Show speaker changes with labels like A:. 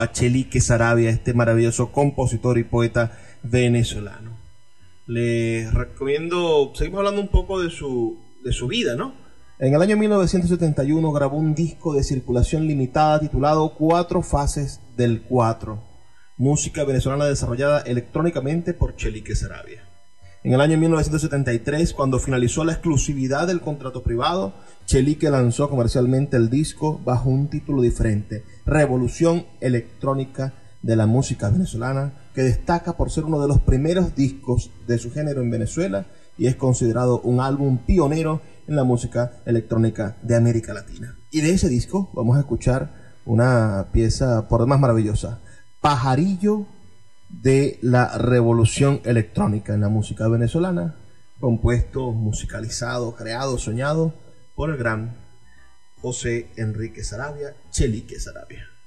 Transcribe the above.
A: a Chelique Saravia, este maravilloso compositor y poeta venezolano. Les recomiendo, seguimos hablando un poco de su vida, ¿no? En el año 1971 grabó un disco de circulación limitada titulado Cuatro Fases del Cuatro, música venezolana desarrollada electrónicamente por Chelique Saravia. En el año 1973, cuando finalizó la exclusividad del contrato privado, Chelique lanzó comercialmente el disco bajo un título diferente, Revolución Electrónica de la Música Venezolana, que destaca por ser uno de los primeros discos de su género en Venezuela y es considerado un álbum pionero en la música electrónica de América Latina. Y de ese disco vamos a escuchar una pieza por demás maravillosa, Pajarillo de la Revolución Electrónica en la música venezolana, compuesto, musicalizado, creado, soñado por el gran José Enrique Saravia, Chelique Saravia.